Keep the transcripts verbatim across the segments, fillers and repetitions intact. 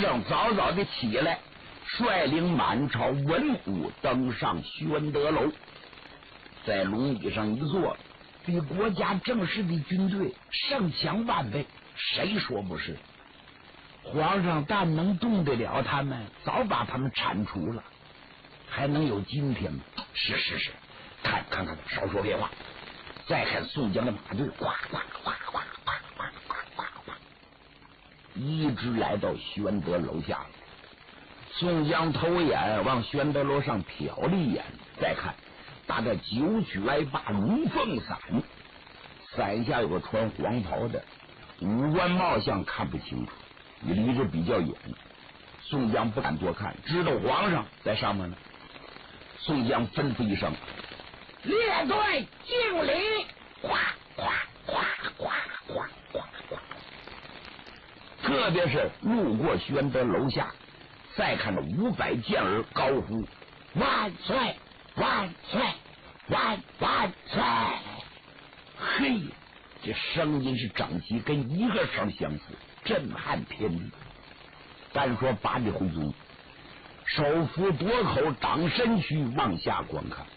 上早早的起来，率领满朝文武登上宣德楼，在龙椅上一坐，比国家正式的军队胜强万倍，谁说不是？皇上但能动得了他们，早把他们铲除了，还能有今天吗？是是是，看看看，少说别话。再看宋江的马队，呱呱呱呱呱呱呱呱呱，一直来到宣德楼下了。宋江头眼往宣德楼上瞟了一眼，再看打着九曲来把龙凤伞，伞下有个穿黄袍的，五官貌相看不清楚，离着比较远。宋江不敢多看，知道皇上在上面呢。宋江吩咐一声：“列队敬礼！”呱呱呱呱呱呱呱。特别是路过宣德楼下，再看着五百健儿高呼：“万岁！万岁！万万岁！”嘿，这声音是整齐，跟一个声相似，震撼天地。单说八里回宗，手扶夺口，挡身躯，往下观看。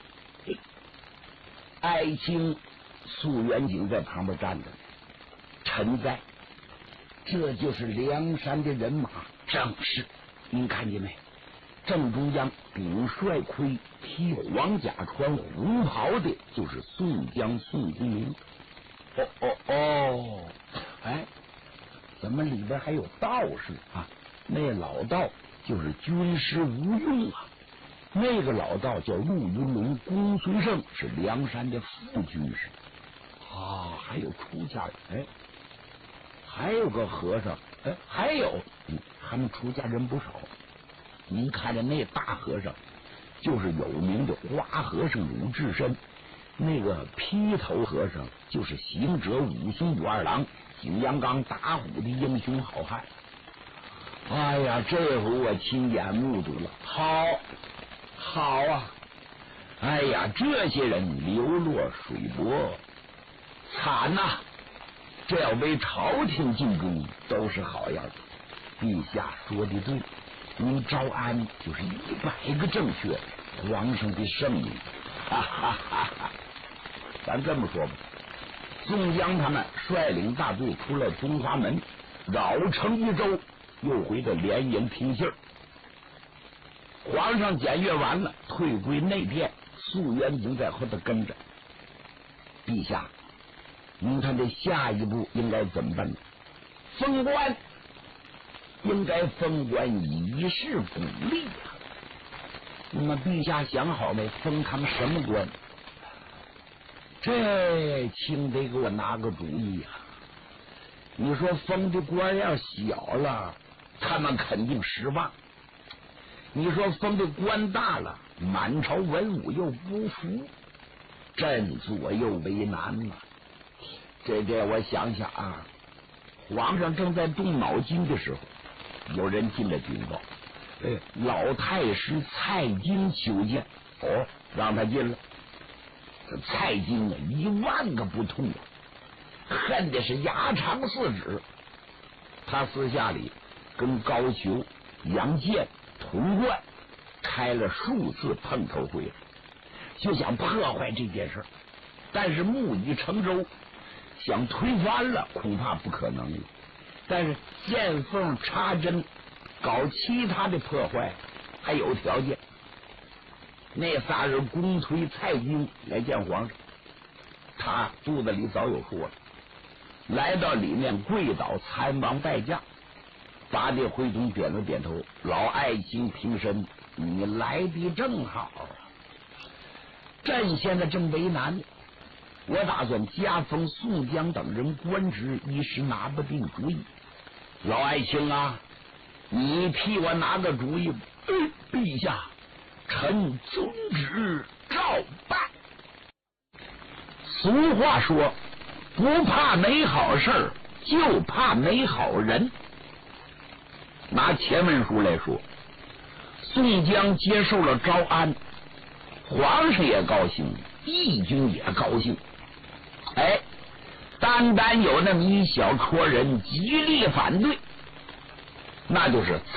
爱卿素元景在旁边站着，臣在。这就是梁山的人马，正是。您看见没？正中央顶帅盔，披黄甲，穿红袍的，就是宋江宋公明。哦哦哦，哎，怎么里边还有道士啊？那老道就是军师吴用啊，那个老道叫陆云龙，公孙胜是梁山的副军师啊，还有出家人，哎，还有个和尚，哎，还有，嗯，他们出家人不少。您看着那大和尚，就是有名的花和尚鲁智深，那个披头和尚就是行者武松武二郎，景阳冈打虎的英雄好汉。哎呀，这回我亲眼目睹了，好，好啊！哎呀，这些人流落水泊，惨呐、啊！这要为朝廷尽忠，都是好样的。陛下说的对，您招安就是一百个正确，皇上的圣明。哈哈哈哈！咱这么说吧，宋江他们率领大队出了中华门，绕城一周。又回到连营听信儿，皇上检阅完了，退归内殿，素元景在后头跟着。陛下，您看这下一步应该怎么办呢？封官，应该封官以示鼓励呀、啊。那么陛下想好没？封他们什么官？这请得给我拿个主意呀、啊！你说封的官要小了，他们肯定失望；你说封的官大了，满朝文武又不服，朕左右为难嘛。这这，我想想啊，皇上正在动脑筋的时候，有人进来禀报：“哎，老太师蔡京求见。”哦，让他进了。这蔡京啊，一万个不痛啊！恨的是牙长四指，他私下里跟高俅、杨健、童贯开了数次碰头会，就想破坏这件事，但是木已成舟，想推翻了恐怕不可能了。但是见缝插针搞其他的破坏还有条件。那仨人公推蔡京来见皇上，他肚子里早有数了。来到里面跪倒参王拜驾，八戒回头点了点头，老爱卿平身，你来的正好啊！朕现在正为难，我打算加封宋江等人官职，一时拿不定主意。老爱卿啊，你替我拿个主意。嗯，陛下，臣遵旨照办。俗话说，不怕没好事，就怕没好人。拿前文书来说，宋江接受了招安，皇上也高兴，义军也高兴。哎，单单有那么一小撮人极力反对，那就是